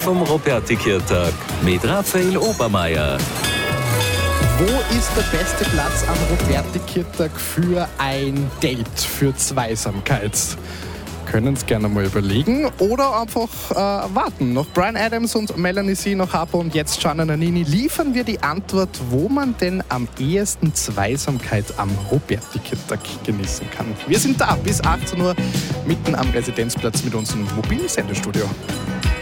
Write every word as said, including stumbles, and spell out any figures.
vom Robertikirtag mit Raphael Obermeier. Wo ist der beste Platz am Robertikirtag für ein Date, für Zweisamkeit? Können es gerne mal überlegen oder einfach äh, warten. Nach Bryan Adams und Melanie C, nach Harpo und jetzt Gianna Nannini liefern wir die Antwort, wo man denn am ehesten Zweisamkeit am Robertikirtag genießen kann. Wir sind da bis achtzehn Uhr mitten am Residenzplatz mit unserem mobilen Sendestudio.